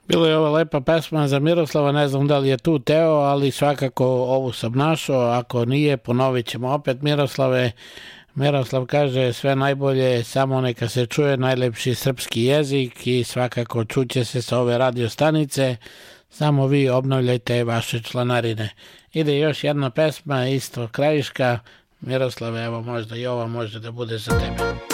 Bila je ova lepa pesma za Miroslava, ne znam da li je tu Teo, ali svakako ovu sam našao, ako nije ponovit ćemo opet Miroslave. Miroslav kaže sve najbolje, samo neka se čuje najlepši srpski jezik i svakako čuće se sa ove radio stanice, samo vi obnavljajte vaše članarine. Ide još jedna pesma, isto krajiška. Miroslave, evo možda i ova može da bude za tebe.